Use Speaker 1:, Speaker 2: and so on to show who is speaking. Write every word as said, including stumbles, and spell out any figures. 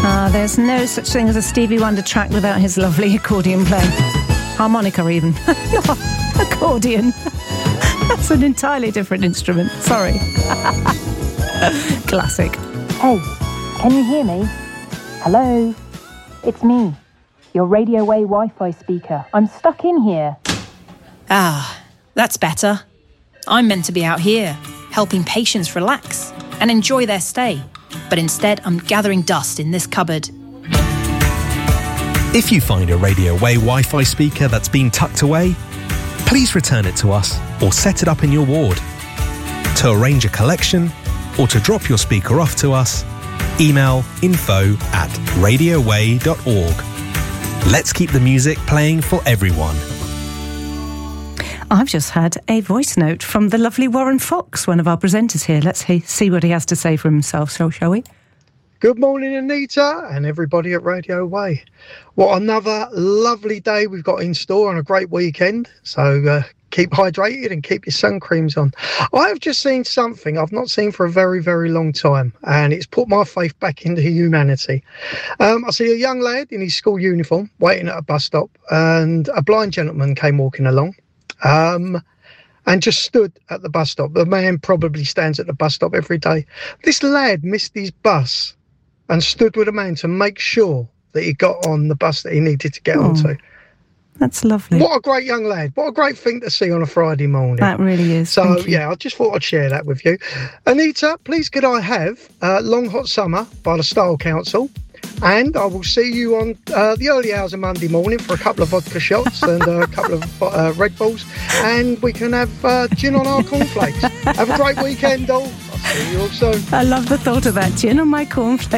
Speaker 1: Ah, there's no such thing as a Stevie Wonder track without his lovely accordion playing. Harmonica even. Not accordion. That's an entirely different instrument. Sorry. Classic.
Speaker 2: Hey, can you hear me? Hello? It's me, your Radio Way Wi-Fi speaker. I'm stuck in here.
Speaker 3: Ah, that's better. I'm meant to be out here, helping patients relax and enjoy their stay. But instead, I'm gathering dust in this cupboard.
Speaker 4: If you find a Radio Way Wi-Fi speaker that's been tucked away, please return it to us or set it up in your ward. To arrange a collection or to drop your speaker off to us, email info at radioway dot org. Let's keep the music playing for everyone.
Speaker 1: I've just had a voice note from the lovely Warren Fox, one of our presenters here. Let's he- see what he has to say for himself, so shall we?
Speaker 5: Good morning, Anita, and everybody at Radio Way. What another lovely day we've got in store and a great weekend. So uh, keep hydrated and keep your sun creams on. I've just seen something I've not seen for a very, very long time, and it's put my faith back into humanity. Um, I see a young lad in his school uniform waiting at a bus stop, and a blind gentleman came walking along. Um, and just stood at the bus stop. The man probably stands at the bus stop every day. This lad missed his bus and stood with a man to make sure that he got on the bus that he needed to get oh, onto.
Speaker 1: That's lovely.
Speaker 5: What a great young lad. What a great thing to see on a Friday morning.
Speaker 1: That really is.
Speaker 5: So, yeah, I just thought I'd share that with you. Anita, please could I have uh, Long Hot Summer by the Style Council? And I will see you on uh, the early hours of Monday morning for a couple of vodka shots and uh, a couple of uh, Red Bulls. And we can have uh, gin on our cornflakes. Have a great weekend, all. I'll see you all soon.
Speaker 1: I love the thought of that. Gin on my cornflakes.